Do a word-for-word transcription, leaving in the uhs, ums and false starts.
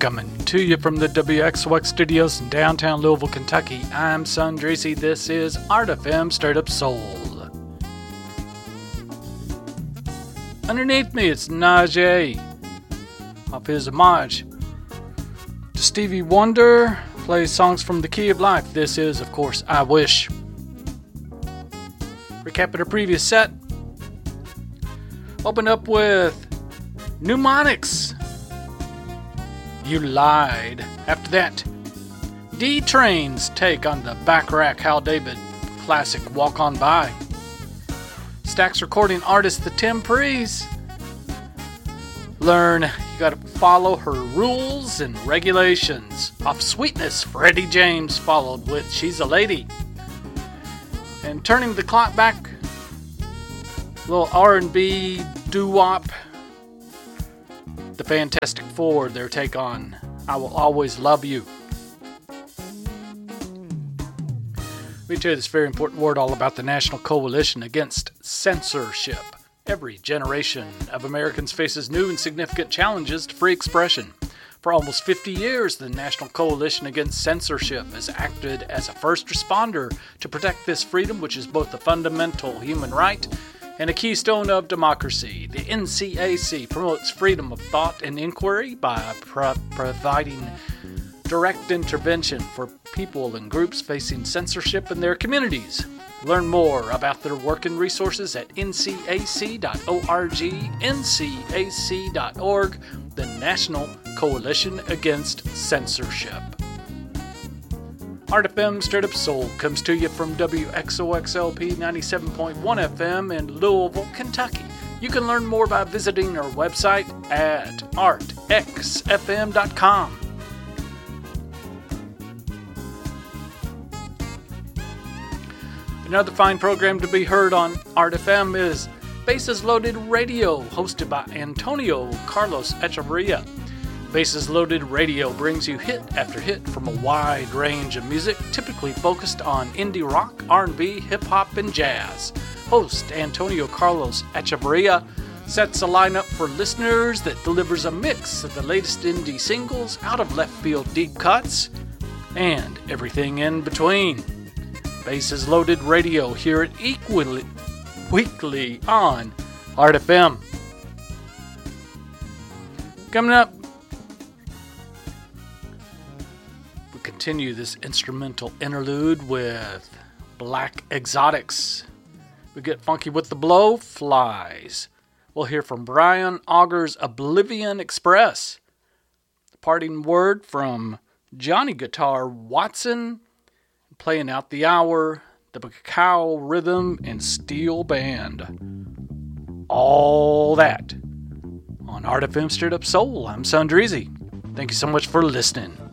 Coming to you from the W X O X studios in downtown Louisville, Kentucky, I'm Son Dracy. This is Art F M Straight Up Soul. Underneath me, it's Najee off his homage to Stevie Wonder, plays songs from the Key of Life. This is, of course, I Wish. Recapping our previous set, open up with Mnemonics. You Lied. After that, D-Train's take on the Bacharach Hal David classic Walk On By. Stax recording artist The Tim Prees. Learn you gotta follow her rules and regulations. Off Sweetness, Freddie James followed with She's a Lady. And turning the clock back, a little R and B doo-wop. The Fantastic Four, their take on I Will Always Love You. Let me tell you this very important word all about the National Coalition Against Censorship. Every generation of Americans faces new and significant challenges to free expression. For almost fifty years, the National Coalition Against Censorship has acted as a first responder to protect this freedom, which is both a fundamental human right and a keystone of democracy. The N C A C promotes freedom of thought and inquiry by pro- providing direct intervention for people and groups facing censorship in their communities. Learn more about their work and resources at N C A C dot org, N C A C dot org, the National Coalition Against Censorship. Art F M Straight Up Soul comes to you from W X O X L P ninety-seven point one F M in Louisville, Kentucky. You can learn more by visiting our website at art x f m dot com. Another fine program to be heard on Art F M is Bases Loaded Radio, hosted by Antonio Carlos Echeverria. Bases Loaded Radio brings you hit after hit from a wide range of music, typically focused on indie rock, R and B, hip-hop, and jazz. Host Antonio Carlos Echeverria sets a lineup for listeners that delivers a mix of the latest indie singles, out-of-left-field deep cuts, and everything in between. Bases Loaded Radio, hear it equally weekly on Art F M. Coming up, continue this instrumental interlude with Black Exotics. We get funky with the Blowflies. We'll hear from Brian Auger's Oblivion Express. The parting word from Johnny Guitar Watson. Playing out the hour, the Cacao Rhythm and Steel Band. All that on Art F M Straight Up Soul. I'm Son Dracy. Thank you so much for listening.